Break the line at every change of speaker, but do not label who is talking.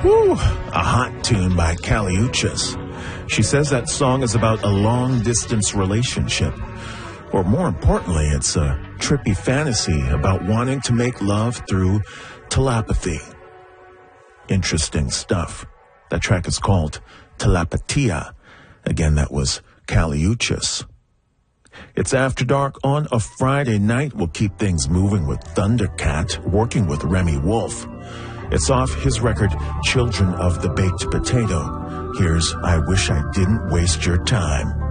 Whew, a hot tune by Kali Uchis. She says that song is about a long-distance relationship. Or more importantly, it's a trippy fantasy about wanting to make love through telepathy. Interesting stuff. That track is called Telepatia. Again, that was Kali Uchis. It's After Dark on a Friday night. We'll keep things moving with Thundercat, working with Remy Wolf. It's off his record, Children of the Baked Potato. Here's I Wish I Didn't Waste Your Time.